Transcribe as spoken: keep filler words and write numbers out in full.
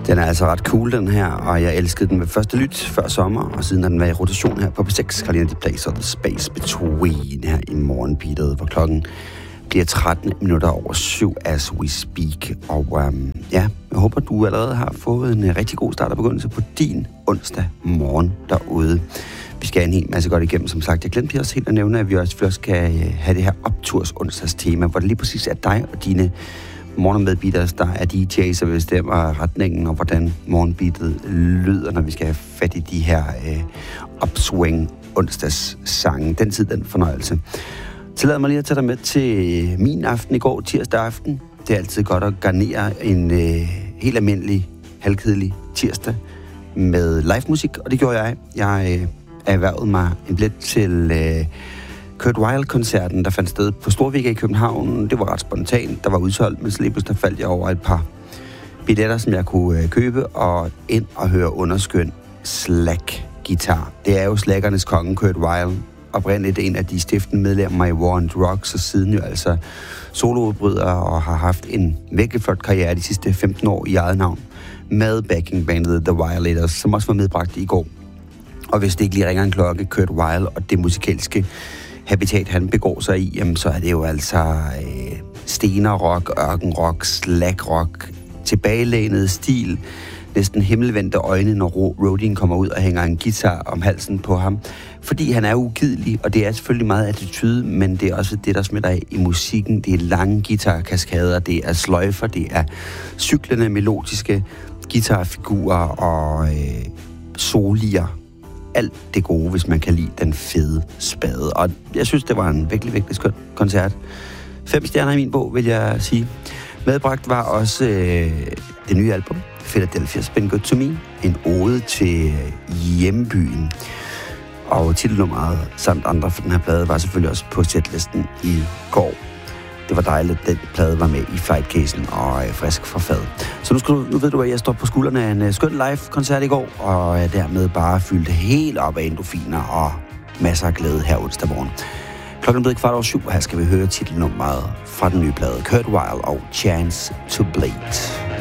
Den er altså ret cool, den her, og jeg elskede den ved første lyt før sommer, og siden har den været i rotation her på P seks, Carolina Diplace og The Space Between her i morgenbeatet, hvor klokken bliver tretten minutter over syv as we speak. Og øhm, ja, jeg håber, du allerede har fået en uh, rigtig god start og begyndelse på din onsdag morgen derude. Vi skal have en hel masse godt igennem, som sagt. Jeg glemte også helt at nævne, at vi også først skal uh, have det her opturs onsdags tema, hvor det lige præcis er dig og dine morgenmedbeaters, der er D J's, og bestemmer retningen og hvordan morgenbeatet lyder, når vi skal have fat i de her øh, upswing onsdags sange. Den tid, den fornøjelse. Tillad mig lige at tage dig med til min aften i går, tirsdag aften. Det er altid godt at garnere en øh, helt almindelig, halvkedelig tirsdag med live musik, og det gjorde jeg. Jeg øh, erhvervede mig en billet til øh, Kurt Weill-koncerten, der fandt sted på Storvika i København. Det var ret spontant. Der var udsolgt, men så der faldt jeg over et par billetter, som jeg kunne øh, købe, og ind og høre underskøn slack-guitar. Det er jo slackernes konge, Kurt Weill. Oprindeligt en af de stiftende medlemmer i War on Drugs, og siden jo altså soloudbryder og har haft en virkelig flot karriere de sidste femten år i eget navn med backingbandet The Violators, som også var medbragt i går. Og hvis det ikke lige ringer en klokke, Kurt Weill og det musikalske habitat, han begår sig i, jamen, så er det jo altså øh, stenerrock, ørkenrock, slackrock, tilbagelænet stil, næsten himmelvendte øjne, når roadien kommer ud og hænger en guitar om halsen på ham. Fordi han er ukedelig, og det er selvfølgelig meget attitude, men det er også det, der smitter af i musikken. Det er lange guitarkaskader, det er sløjfer, det er cyklende, melodiske guitarfigurer og øh, solier. Alt det gode, hvis man kan lide den fede spade. Og jeg synes, det var en virkelig, virkelig skøn koncert. Fem stjerner i min bog, vil jeg sige. Medbragt var også øh, det nye album, Philadelphia's Been Good To Me. En ode til hjembyen. Og titelnummeret samt andre for den her plade var selvfølgelig også på setlisten i går. Det var dejligt, at den plade var med i flightcasen og øh, frisk fra fad. Så nu, skal du, nu ved du, at jeg står på skuldrene af en øh, skøn live-koncert i går, og er dermed bare fyldt helt op af endorfiner og masser af glæde her onsdag morgen. Klokken er blevet kvart over syv, og her skal vi høre titelnummeret fra den nye plade, Kurt Weill og Chance to Bleed.